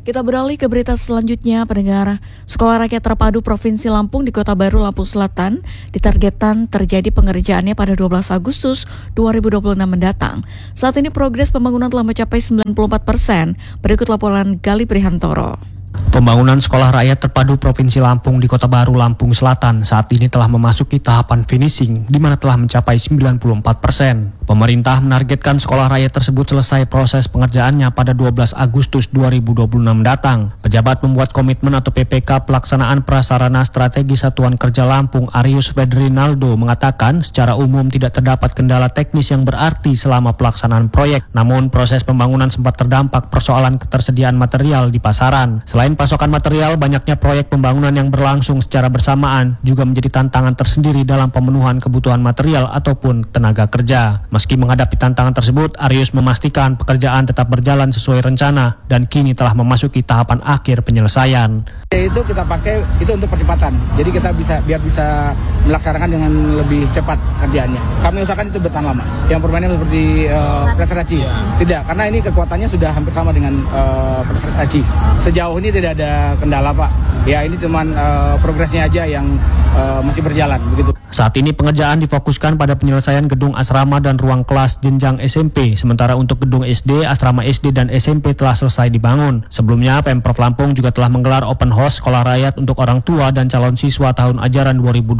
Kita beralih ke berita selanjutnya, pendengar. Sekolah Rakyat Terpadu Provinsi Lampung di Kota Baru, Lampung Selatan ditargetkan terjadi pengerjaannya pada 12 Agustus 2026 mendatang. Saat ini progres pembangunan telah mencapai 94%. Berikut laporan Gali Prihantoro. Pembangunan Sekolah Rakyat Terpadu Provinsi Lampung di Kota Baru, Lampung Selatan saat ini telah memasuki tahapan finishing di mana telah mencapai 94%. Pemerintah menargetkan sekolah rakyat tersebut selesai proses pengerjaannya pada 12 Agustus 2026 mendatang. Pejabat membuat komitmen atau PPK Pelaksanaan Prasarana Strategi Satuan Kerja Lampung, Arius Fedrinaldo, mengatakan secara umum tidak terdapat kendala teknis yang berarti selama pelaksanaan proyek. Namun proses pembangunan sempat terdampak persoalan ketersediaan material di pasaran. Selain pasokan material, banyaknya proyek pembangunan yang berlangsung secara bersamaan juga menjadi tantangan tersendiri dalam pemenuhan kebutuhan material ataupun tenaga kerja. Meski menghadapi tantangan tersebut, Arius memastikan pekerjaan tetap berjalan sesuai rencana dan kini telah memasuki tahapan akhir penyelesaian. Itu kita pakai itu untuk percepatan. Jadi kita bisa melaksanakan dengan lebih cepat kerjaannya. Kami usahakan itu bertahan lama. Yang permainan seperti presentasi. Tidak, karena ini kekuatannya sudah hampir sama dengan presentasi. Sejauh ini tidak ada kendala, Pak. Ya, ini cuman progresnya aja yang masih berjalan begitu. Saat ini pengerjaan difokuskan pada penyelesaian gedung asrama dan ruang kelas jenjang SMP. Sementara untuk gedung SD, asrama SD dan SMP telah selesai dibangun. Sebelumnya, Pemprov Lampung juga telah menggelar open house sekolah rakyat untuk orang tua dan calon siswa tahun ajaran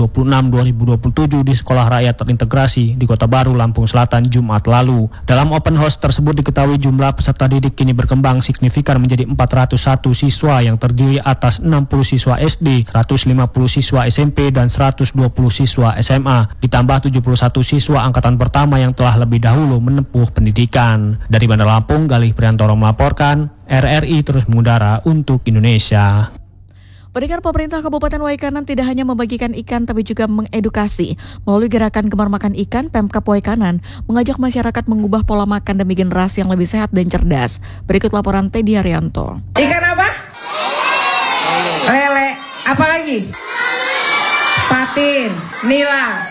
2026-2027 di Sekolah Rakyat Terintegrasi di Kota Baru, Lampung Selatan, Jumat lalu. Dalam open house tersebut diketahui jumlah peserta didik kini berkembang signifikan menjadi 401 siswa yang terdiri atas 60 siswa SD, 150 siswa SMP, dan 120 siswa SMA, ditambah 71 siswa angkatan pertama yang telah lebih dahulu menempuh pendidikan. Dari Bandar Lampung, Galih Priantoro melaporkan, RRI terus mengudara untuk Indonesia. Pendengar, pemerintah Kabupaten Waikanan tidak hanya membagikan ikan tapi juga mengedukasi. Melalui gerakan Gemar Makan Ikan, Pemkab Waikanan mengajak masyarakat mengubah pola makan demi generasi yang lebih sehat dan cerdas. Berikut laporan Teddy Haryanto. Ikan apa? Lele. Apa lagi? Patin, nila.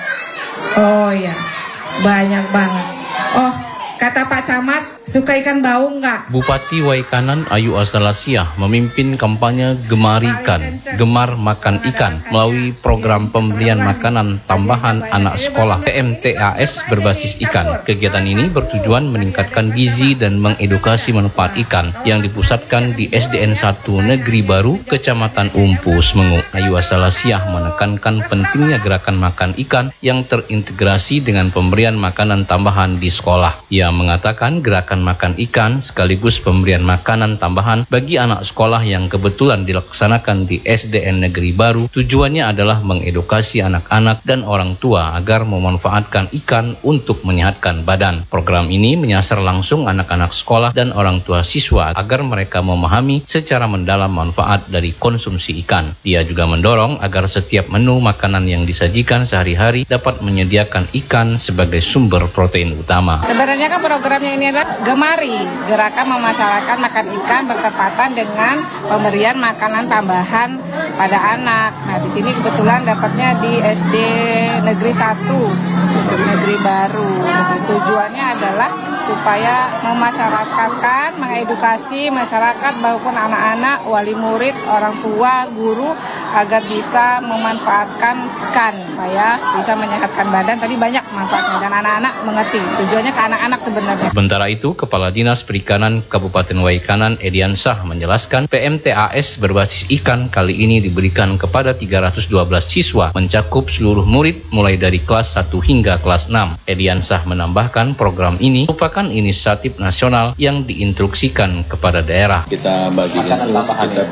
Oh ya, banyak banget. Oh, kata Pak Camat, suka ikan bau nggak? Bupati Waikanan Ayu Azalasia memimpin kampanye Gemar Ikan, Gemar Makan Ikan melalui program pemberian makanan tambahan anak sekolah PMTAS berbasis ikan. Kegiatan ini bertujuan meningkatkan gizi dan mengedukasi manfaat ikan yang dipusatkan di SDN 1 Negeri Baru, Kecamatan Umpu, Semengu. Ayu Azalasia menekankan pentingnya gerakan makan ikan yang terintegrasi dengan pemberian makanan tambahan di sekolah. Ia mengatakan gerakan makan ikan sekaligus pemberian makanan tambahan bagi anak sekolah yang kebetulan dilaksanakan di SDN Negeri Baru tujuannya adalah mengedukasi anak-anak dan orang tua agar memanfaatkan ikan untuk menyehatkan badan. Program ini menyasar langsung anak-anak sekolah dan orang tua siswa agar mereka memahami secara mendalam manfaat dari konsumsi ikan. Dia juga mendorong agar setiap menu makanan yang disajikan sehari-hari dapat menyediakan ikan sebagai sumber protein utama. Sebenarnya kan programnya ini adalah Gemari, gerakan memasyarakat makan ikan bertepatan dengan pemberian makanan tambahan pada anak. Nah, di sini kebetulan dapatnya di SD Negeri 1 Negeri Baru. Tujuannya adalah supaya memasyarakatkan, mengedukasi masyarakat maupun anak-anak, wali murid, orang tua, guru agar bisa memanfaatkan ikan, supaya bisa menyehatkan badan. Tadi banyak manfaatnya dan anak-anak mengerti. Tujuannya ke anak-anak sebenarnya. Sementara itu, Kepala Dinas Perikanan Kabupaten Waikanan Edian Shah menjelaskan PMTAS berbasis ikan kali ini diberikan kepada 312 siswa mencakup seluruh murid mulai dari kelas 1 hingga kelas 6. Edian Shah menambahkan program ini merupakan inisiatif nasional yang diinstruksikan kepada daerah. Kita bagikan sekitar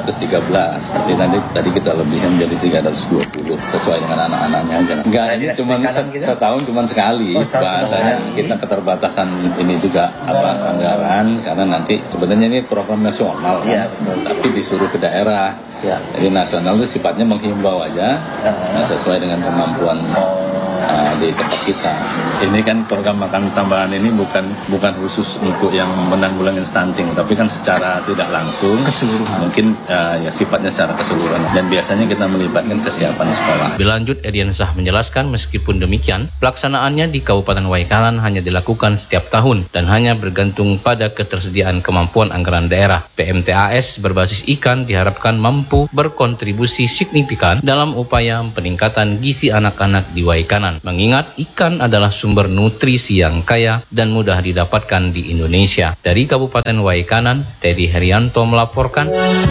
313, tapi tadi kita lebihin jadi 320 sesuai dengan anak-anaknya aja. Enggak, ini cuma setahun cuma sekali. Bahasanya kita keterbatasan ini juga anggaran karena nanti sebenarnya ini program nasional kan, tapi disuruh ke daerah. Jadi nasional itu sifatnya menghimbau aja, sesuai dengan kemampuan di tempat kita. Ini kan program makan tambahan ini bukan khusus untuk yang menanggulangi stunting, tapi kan secara tidak langsung keseluruhan. Mungkin ya sifatnya secara keseluruhan, dan biasanya kita melibatkan kesiapan sekolah. Berlanjut, Ediansah menjelaskan meskipun demikian, pelaksanaannya di Kabupaten Waikanan hanya dilakukan setiap tahun dan hanya bergantung pada ketersediaan kemampuan anggaran daerah. PMTAS berbasis ikan diharapkan mampu berkontribusi signifikan dalam upaya peningkatan gizi anak-anak di Waikanan. Mengingat ikan adalah sumber nutrisi yang kaya dan mudah didapatkan di Indonesia. Dari Kabupaten Waikanan, Teddy Herianto melaporkan.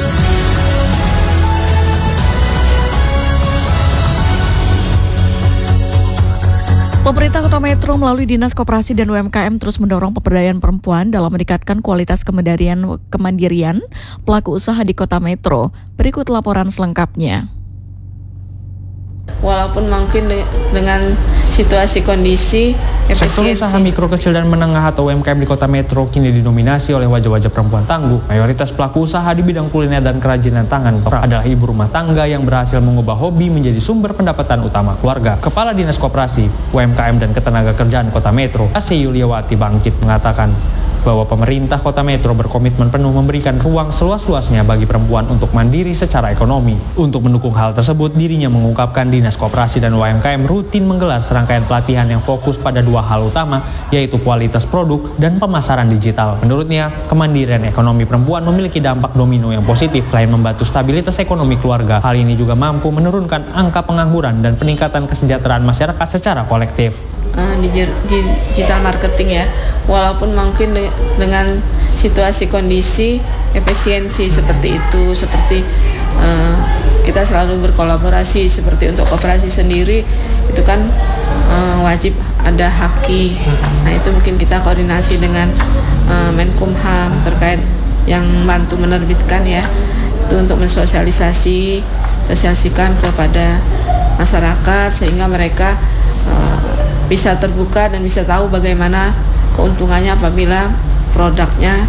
Pemerintah Kota Metro melalui Dinas Koperasi dan UMKM terus mendorong pemberdayaan perempuan dalam meningkatkan kualitas kemandirian pelaku usaha di Kota Metro. Berikut laporan selengkapnya. Walaupun mungkin dengan situasi kondisi efisiensi. Sektor usaha mikro, kecil, dan menengah atau UMKM di Kota Metro kini didominasi oleh wajah-wajah perempuan tangguh. Mayoritas pelaku usaha di bidang kuliner dan kerajinan tangan adalah ibu rumah tangga yang berhasil mengubah hobi menjadi sumber pendapatan utama keluarga. Kepala Dinas Koperasi, UMKM, dan Ketenagakerjaan Kota Metro, AC Yuliawati Bangkit, mengatakan bahwa pemerintah Kota Metro berkomitmen penuh memberikan ruang seluas-luasnya bagi perempuan untuk mandiri secara ekonomi. Untuk mendukung hal tersebut, dirinya mengungkapkan Dinas Koperasi dan UMKM rutin menggelar serangkaian pelatihan yang fokus pada dua hal utama, yaitu kualitas produk dan pemasaran digital. Menurutnya, kemandirian ekonomi perempuan memiliki dampak domino yang positif. Selain membantu stabilitas ekonomi keluarga, hal ini juga mampu menurunkan angka pengangguran dan peningkatan kesejahteraan masyarakat secara kolektif. Di digital marketing ya, walaupun mungkin dengan situasi kondisi efisiensi seperti itu, seperti kita selalu berkolaborasi. Seperti untuk koperasi sendiri itu kan wajib ada haki. Nah itu mungkin kita koordinasi dengan Menkumham terkait yang bantu menerbitkan ya, itu untuk sosialisasikan kepada masyarakat sehingga mereka bisa terbuka dan bisa tahu bagaimana keuntungannya apabila produknya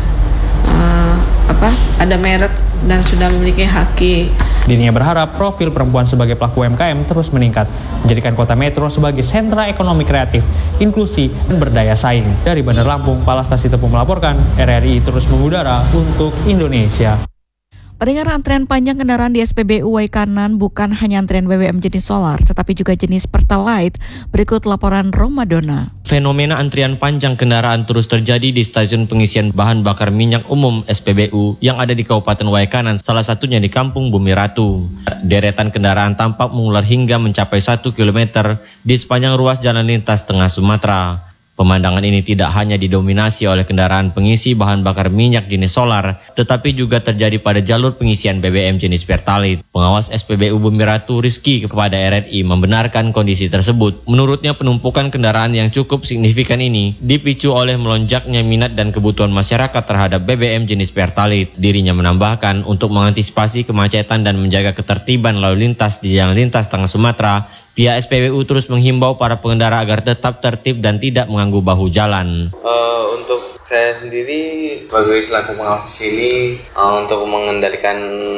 ada merek dan sudah memiliki haki. Dirinya berharap profil perempuan sebagai pelaku UMKM terus meningkat, menjadikan Kota Metro sebagai sentra ekonomi kreatif, inklusi, dan berdaya saing. Dari Bandar Lampung, Palastasi Tepung melaporkan, RRI terus mengudara untuk Indonesia. Pendengar, antrian panjang kendaraan di SPBU Waikanan bukan hanya antrian BBM jenis solar, tetapi juga jenis Pertalite. Berikut laporan Romadona. Fenomena antrian panjang kendaraan terus terjadi di stasiun pengisian bahan bakar minyak umum SPBU yang ada di Kabupaten Waikanan, salah satunya di Kampung Bumi Ratu. Deretan kendaraan tampak mengular hingga mencapai 1 km di sepanjang ruas jalan lintas tengah Sumatera. Pemandangan ini tidak hanya didominasi oleh kendaraan pengisi bahan bakar minyak jenis solar, tetapi juga terjadi pada jalur pengisian BBM jenis Pertalite. Pengawas SPBU Bumi Ratu Rizky kepada RRI membenarkan kondisi tersebut. Menurutnya, penumpukan kendaraan yang cukup signifikan ini dipicu oleh melonjaknya minat dan kebutuhan masyarakat terhadap BBM jenis Pertalite. Dirinya menambahkan, untuk mengantisipasi kemacetan dan menjaga ketertiban lalu lintas di jalan lintas tengah Sumatera, pihak SPBU terus menghimbau para pengendara agar tetap tertib dan tidak mengganggu bahu jalan. Untuk saya sendiri sebagai selaku pengawas di sini, untuk mengendalikan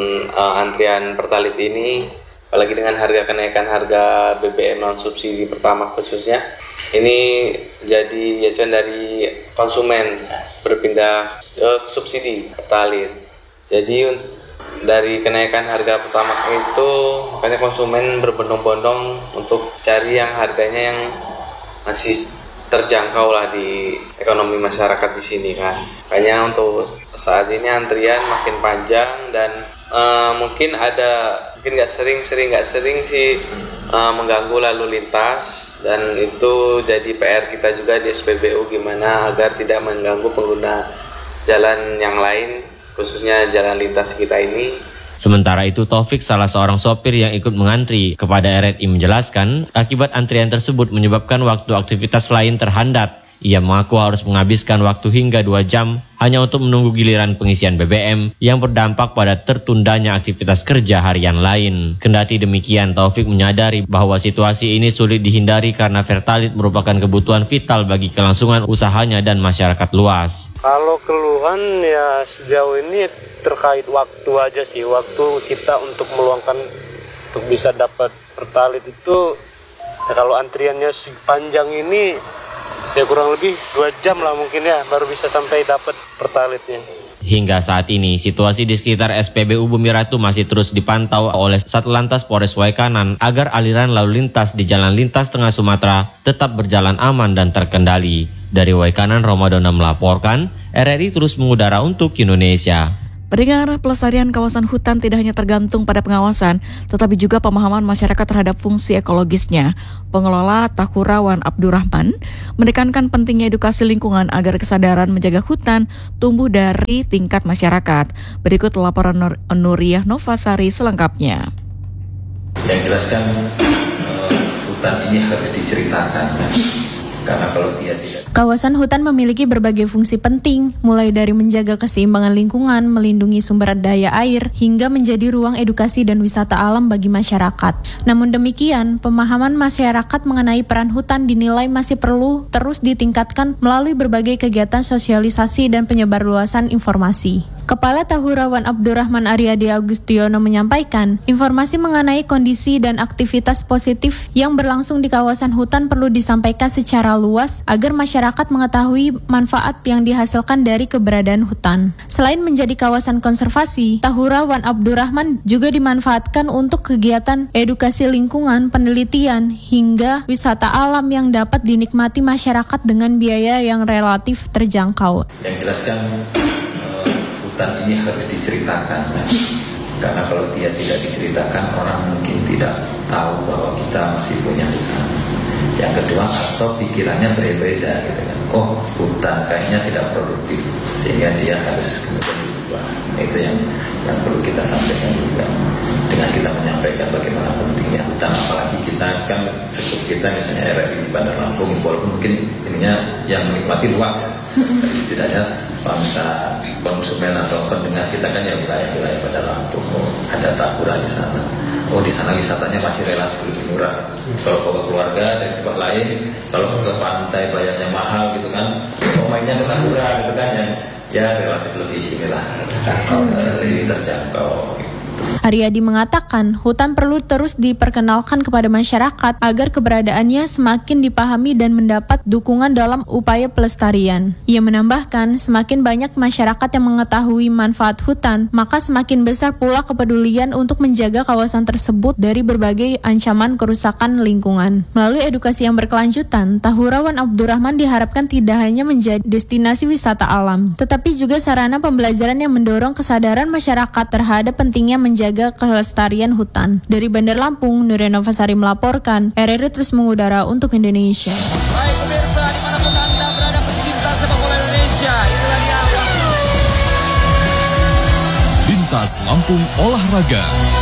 antrian Pertalite ini, apalagi dengan kenaikan harga BBM non subsidi pertama khususnya, ini jadi acuan dari konsumen berpindah ke subsidi Pertalite. Jadi dari kenaikan harga pertama itu, makanya konsumen berbondong-bondong untuk cari yang harganya yang masih terjangkau lah di ekonomi masyarakat di sini kan. Makanya untuk saat ini antrian makin panjang dan mungkin nggak sering sih mengganggu lalu lintas, dan itu jadi PR kita juga di SPBU gimana agar tidak mengganggu pengguna jalan yang lain, khususnya jalan lintas kita ini. Sementara itu, Taufik, salah seorang sopir yang ikut mengantri, kepada RRI menjelaskan, akibat antrian tersebut menyebabkan waktu aktivitas lain terhambat. Ia mengaku harus menghabiskan waktu hingga 2 jam hanya untuk menunggu giliran pengisian BBM yang berdampak pada tertundanya aktivitas kerja harian lain. Kendati demikian, Taufik menyadari bahwa situasi ini sulit dihindari karena Pertalite merupakan kebutuhan vital bagi kelangsungan usahanya dan masyarakat luas. Kalau keluhan ya sejauh ini terkait waktu aja sih, waktu kita untuk meluangkan untuk bisa dapat Pertalite itu Ya, kalau antriannya panjang ini ya kurang lebih 2 jam lah mungkin ya baru bisa sampai dapat pertalitnya. Hingga saat ini, situasi di sekitar SPBU Bumi Ratu masih terus dipantau oleh Satlantas Polres Waikanan agar aliran lalu lintas di Jalan Lintas Tengah Sumatera tetap berjalan aman dan terkendali. Dari Waikanan, Ramadan melaporkan, RRI terus mengudara untuk Indonesia. Pendengar, pelestarian kawasan hutan tidak hanya tergantung pada pengawasan, tetapi juga pemahaman masyarakat terhadap fungsi ekologisnya. Pengelola Tahurawan Abdurrahman menekankan pentingnya edukasi lingkungan agar kesadaran menjaga hutan tumbuh dari tingkat masyarakat. Berikut laporan Nuriyah Novasari selengkapnya. Yang jelaskan hutan ini harus diceritakan. Karena kalau dia tidak. Kawasan hutan memiliki berbagai fungsi penting, mulai dari menjaga keseimbangan lingkungan, melindungi sumber daya air, hingga menjadi ruang edukasi dan wisata alam bagi masyarakat. Namun demikian, pemahaman masyarakat mengenai peran hutan dinilai masih perlu terus ditingkatkan melalui berbagai kegiatan sosialisasi dan penyebarluasan informasi. Kepala Tahurawan Abdurrahman Aryadi Agustiono menyampaikan, informasi mengenai kondisi dan aktivitas positif yang berlangsung di kawasan hutan perlu disampaikan secara luas agar masyarakat mengetahui manfaat yang dihasilkan dari keberadaan hutan. Selain menjadi kawasan konservasi, Tahurawan Abdurrahman juga dimanfaatkan untuk kegiatan edukasi lingkungan, penelitian, hingga wisata alam yang dapat dinikmati masyarakat dengan biaya yang relatif terjangkau. Yang jelaskan hutan ini harus diceritakan, karena kalau dia tidak diceritakan, orang mungkin tidak tahu bahwa kita masih punya hutan. Yang kedua, atau pikirannya berbeda gitu kan. Oh, hutan kayaknya tidak produktif, sehingga dia harus kemudian diubah. Nah, itu yang perlu kita sampaikan juga dengan kita menyampaikan bagaimana pentingnya hutan. Apalagi kita kan sekut kita misalnya RRI di Bandar Lampung, walaupun mungkin ininya yang menikmati luas ya. Tapi setidaknya bangsa konsumen atau pendengar kita kan yang wilayah-wilayah Bandar Lampung, ada Tahura di sana. Oh, di sana wisatanya masih relatif lebih murah. Kalau bawa keluarga dari tempat lain, kalau ke pantai bayarnya mahal gitu kan. Oh, mainnya ke Tahura gitu kan, yang ya relatif lebih inilah lebih terjangkau. Aryadi mengatakan, hutan perlu terus diperkenalkan kepada masyarakat agar keberadaannya semakin dipahami dan mendapat dukungan dalam upaya pelestarian. Ia menambahkan, semakin banyak masyarakat yang mengetahui manfaat hutan, maka semakin besar pula kepedulian untuk menjaga kawasan tersebut dari berbagai ancaman kerusakan lingkungan. Melalui edukasi yang berkelanjutan, Tahurawan Abdurrahman diharapkan tidak hanya menjadi destinasi wisata alam, tetapi juga sarana pembelajaran yang mendorong kesadaran masyarakat terhadap pentingnya menjaga kelestarian hutan. Dari Bandar Lampung, Nuriyah Novasari melaporkan, RRI terus mengudara untuk Indonesia. Baik pemirsa, dimanapun Anda berada pecinta sepak bola Indonesia, inilah dia Lintas Lampung Olahraga.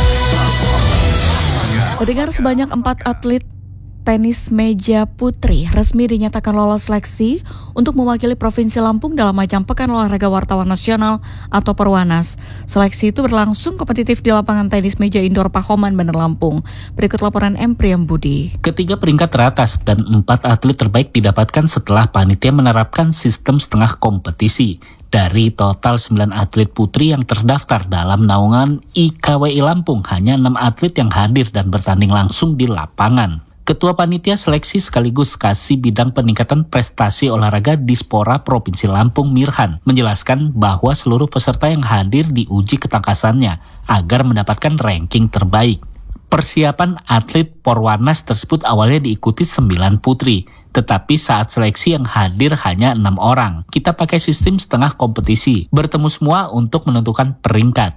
Pendengar, sebanyak 4 atlet tenis meja putri resmi dinyatakan lolos seleksi untuk mewakili Provinsi Lampung dalam ajang Pekan Olahraga Wartawan Nasional atau Perwanas. Seleksi itu berlangsung kompetitif di lapangan tenis meja indoor Pahoman, Bandar Lampung. Berikut laporan M. Priyam Budi. Ketiga peringkat teratas dan 4 atlet terbaik didapatkan setelah panitia menerapkan sistem setengah kompetisi. Dari total 9 atlet putri yang terdaftar dalam naungan IKWI Lampung, hanya 6 atlet yang hadir dan bertanding langsung di lapangan. Ketua Panitia Seleksi sekaligus Kasih Bidang Peningkatan Prestasi Olahraga Dispora Provinsi Lampung, Mirhan, menjelaskan bahwa seluruh peserta yang hadir diuji ketangkasannya agar mendapatkan ranking terbaik. Persiapan atlet Porwanas tersebut awalnya diikuti 9 putri, tetapi saat seleksi yang hadir hanya 6 orang. Kita pakai sistem setengah kompetisi, bertemu semua untuk menentukan peringkat.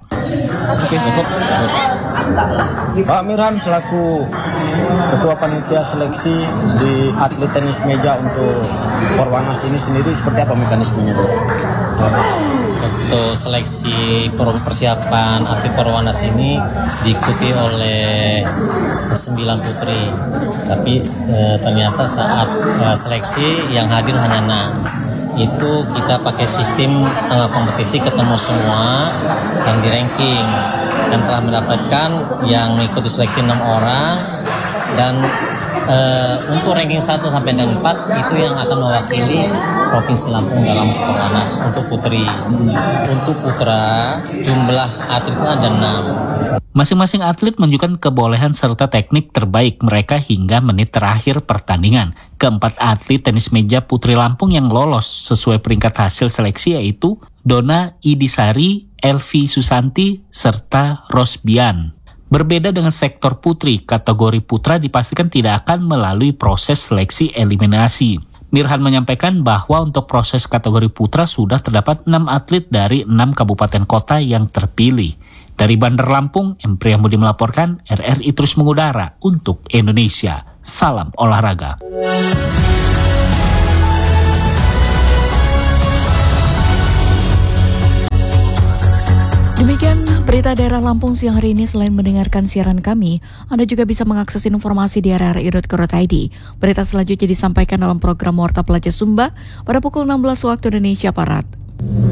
Pak Mirhan selaku Ketua Panitia Seleksi di atlet tenis meja untuk Porwanas ini sendiri seperti apa mekanismenya? Untuk seleksi persiapan atlet Porwanas ini diikuti oleh 9 putri, tapi ternyata saat seleksi yang hadir hanya 6. Itu kita pakai sistem setengah kompetisi, ketemu semua yang di ranking dan telah mendapatkan yang mengikuti seleksi 6 orang, dan untuk ranking 1 sampai dengan 4 itu yang akan mewakili Provinsi Lampung dalam Porwanas untuk putri. Untuk putra jumlah atletnya ada 6. Masing-masing atlet menunjukkan kebolehan serta teknik terbaik mereka hingga menit terakhir pertandingan. Keempat atlet tenis meja putri Lampung yang lolos sesuai peringkat hasil seleksi yaitu Dona Idisari, Elvi Susanti, serta Rosbian. Berbeda dengan sektor putri, kategori putra dipastikan tidak akan melalui proses seleksi eliminasi. Mirhan menyampaikan bahwa untuk proses kategori putra sudah terdapat 6 atlet dari 6 kabupaten kota yang terpilih. Dari Bandar Lampung, M. Priyambudi melaporkan, RRI terus mengudara untuk Indonesia. Salam olahraga. Demikian berita daerah Lampung siang hari ini. Selain mendengarkan siaran kami, Anda juga bisa mengakses informasi di rri.co.id. Berita selanjutnya disampaikan dalam program Warta Pelajar Sumba pada pukul 16 waktu Indonesia Barat.